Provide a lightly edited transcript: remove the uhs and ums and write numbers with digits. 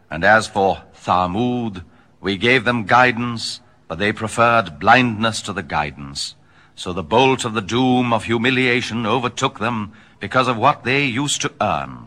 And as for Thamud, we gave them guidance, but they preferred blindness to the guidance. So the bolt of the doom of humiliation overtook them because of what they used to earn.